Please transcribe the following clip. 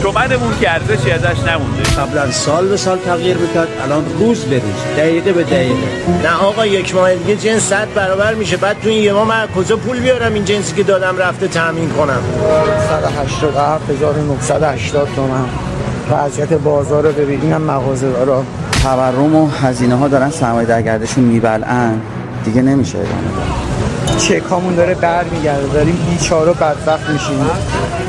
انجمنمون که ارزشی ازش نمونده. قبلا سال به سال تغییر میکرد، الان روز به روز، دقیقه به دقیقه. نه آقا، یک ماه دیگه جنس 100 برابر میشه. بعد تو این یه ماه من کجا پول بیارم این جنسی که دادم رفته تامین کنم؟ 187,980 تومان. وضعیت بازار رو ببین، اینم مغازه‌دارا تورم و هزینه ها دارن سرمایه در گردشون میبلعن، دیگه نمیشه ادامه داد. چکامون داره برمیگرده، داریم بیچاره بدبخت میشیم.